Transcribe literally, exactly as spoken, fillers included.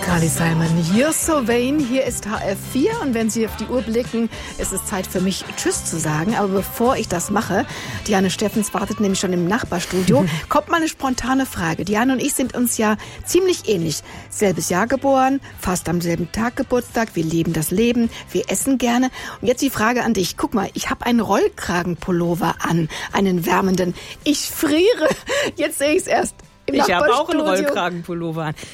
Carly Simon, You're So Vain, hier ist H F vier und wenn Sie auf die Uhr blicken, ist es Zeit für mich Tschüss zu sagen, aber bevor ich das mache, Diane Steffens wartet nämlich schon im Nachbarstudio, kommt mal eine spontane Frage. Diane und ich sind uns ja ziemlich ähnlich, selbes Jahr geboren, fast am selben Tag Geburtstag, wir leben das Leben, wir essen gerne und jetzt die Frage an dich, guck mal, ich habe einen Rollkragenpullover an, einen wärmenden, ich friere, jetzt sehe ich es erst. Ich habe auch einen Rollkragenpullover an.